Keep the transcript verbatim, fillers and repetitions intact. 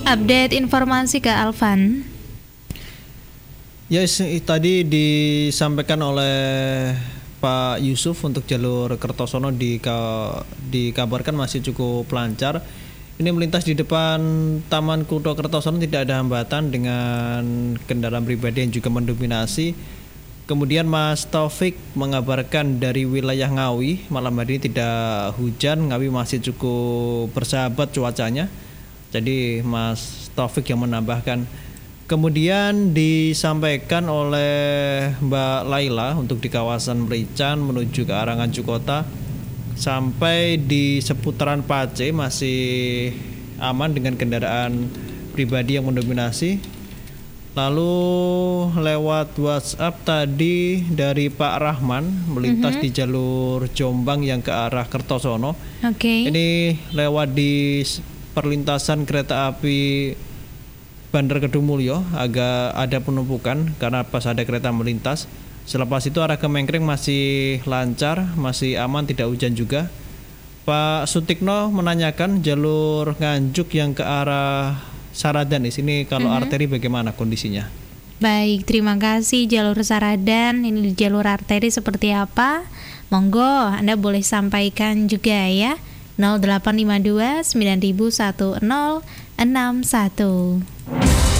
update informasi ke Alvan. Ya, tadi disampaikan oleh Pak Yusuf untuk jalur Kertosono di dikabarkan masih cukup lancar. Ini melintas di depan Taman Kutha Kertosono tidak ada hambatan dengan kendaraan pribadi yang juga mendominasi. Kemudian Mas Taufik mengabarkan dari wilayah Ngawi malam hari ini tidak hujan, Ngawi masih cukup bersahabat cuacanya. Jadi Mas Taufik yang menambahkan. Kemudian disampaikan oleh Mbak Laila untuk di kawasan Merican menuju ke arah Nganjuk Kota sampai di seputaran Pace masih aman dengan kendaraan pribadi yang mendominasi. Lalu lewat WhatsApp tadi dari Pak Rahman melintas mm-hmm. di jalur Jombang yang ke arah Kertosono. Oke. Okay. Ini lewat di perlintasan kereta api Bandar Kedungmulyo agak ada penumpukan karena pas ada kereta melintas. Selepas itu arah ke Mengkring masih lancar, masih aman, tidak hujan juga. Pak Sutikno menanyakan jalur Nganjuk yang ke arah Saradan di sini kalau mm-hmm. arteri bagaimana kondisinya? Baik, terima kasih. Jalur Saradan ini di jalur arteri seperti apa? Monggo Anda boleh sampaikan juga ya. nol delapan lima dua sembilan satu nol enam satu.